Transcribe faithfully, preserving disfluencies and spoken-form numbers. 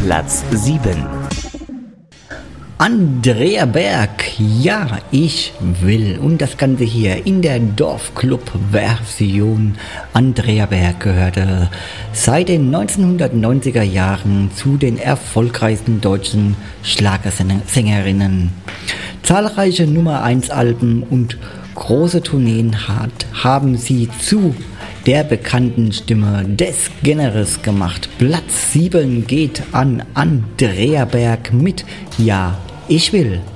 Platz sieben. Andrea Berg, ja, ich will. Und das Ganze hier in der Dorfclub-Version. Andrea Berg gehörte seit den neunzehnhundertneunziger Jahren zu den erfolgreichsten deutschen Schlagersängerinnen. Zahlreiche Nummer eins Alben und große Tourneen hat, haben sie zu der bekannten Stimme des Genres gemacht. Platz sieben geht an Andrea Berg mit Ja, ich will.